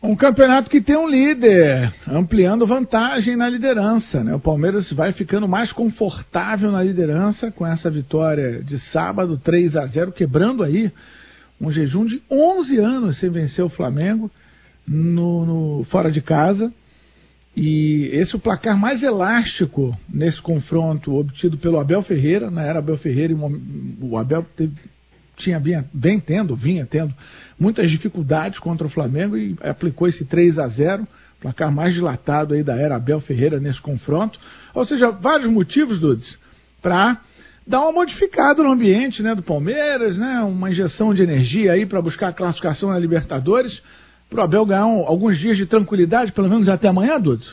Um campeonato que tem um líder, ampliando vantagem na liderança, né? O Palmeiras vai ficando mais confortável na liderança com essa vitória de sábado, 3-0, quebrando aí um jejum de 11 anos sem vencer o Flamengo fora de casa. E esse é o placar mais elástico nesse confronto obtido pelo Abel Ferreira. Na era Abel Ferreira, o Abel vinha tendo muitas dificuldades contra o Flamengo e aplicou esse 3-0, placar mais dilatado aí da era Abel Ferreira nesse confronto. Ou seja, vários motivos, Dudes, para dar uma modificada no ambiente, né, do Palmeiras, né, uma injeção de energia aí para buscar a classificação na Libertadores, para o Abel ganhar alguns dias de tranquilidade, pelo menos até amanhã, Dudes?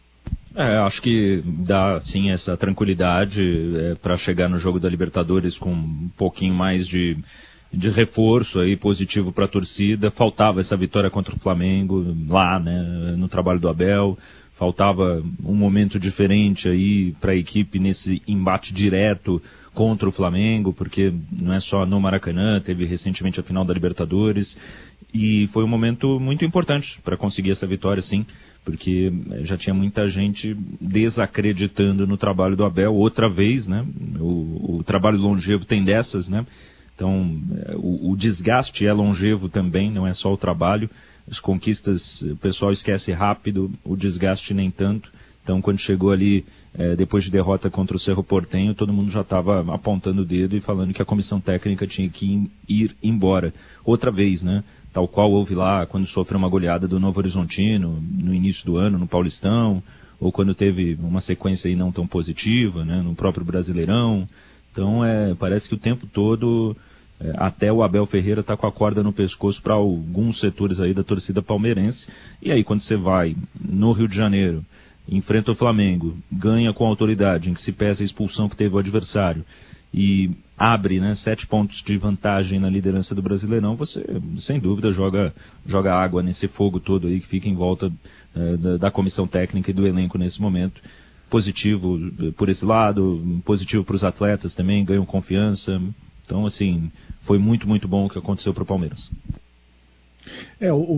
Acho que dá sim essa tranquilidade para chegar no jogo da Libertadores com um pouquinho mais de reforço aí positivo para a torcida. Faltava essa vitória contra o Flamengo lá, né, no trabalho do Abel. Faltava um momento diferente aí para a equipe nesse embate direto contra o Flamengo, porque não é só no Maracanã, teve recentemente a final da Libertadores, e foi um momento muito importante para conseguir essa vitória, sim, porque já tinha muita gente desacreditando no trabalho do Abel outra vez, né? O trabalho longevo tem dessas, né? Então, o desgaste é longevo também, não é só o trabalho. As conquistas o pessoal esquece rápido, o desgaste nem tanto. Então, quando chegou ali, depois de derrota contra o Cerro Porteño, todo mundo já estava apontando o dedo e falando que a comissão técnica tinha que ir embora. Outra vez, né? Tal qual houve lá quando sofreu uma goleada do Novo Horizontino, no início do ano, no Paulistão, ou quando teve uma sequência aí não tão positiva, né? No próprio Brasileirão. Então, parece que o tempo todo, até o Abel Ferreira está com a corda no pescoço para alguns setores aí da torcida palmeirense. E aí, quando você vai no Rio de Janeiro, enfrenta o Flamengo, ganha com autoridade, em que se pesa a expulsão que teve o adversário, e abre, né, 7 pontos de vantagem na liderança do Brasileirão, você, sem dúvida, joga água nesse fogo todo aí que fica em volta da comissão técnica e do elenco nesse momento. Positivo por esse lado, positivo para os atletas também, ganham confiança. Então, assim, foi muito, muito bom o que aconteceu para o Palmeiras.